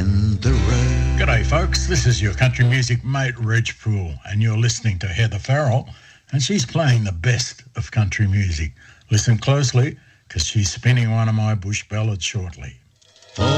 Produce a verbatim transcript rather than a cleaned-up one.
in the road. G'day folks, this is your country music mate Reg Poole, and you're listening to Heather Farrell, and she's playing the best of country music. Listen closely, because she's spinning one of my bush ballads shortly.